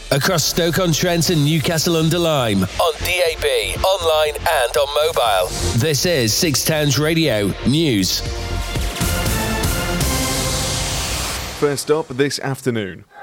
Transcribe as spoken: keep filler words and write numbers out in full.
across Stoke-on-Trent and Newcastle-under-Lyme, on D A B, online and on mobile. This is Six Towns Radio News. First up this afternoon.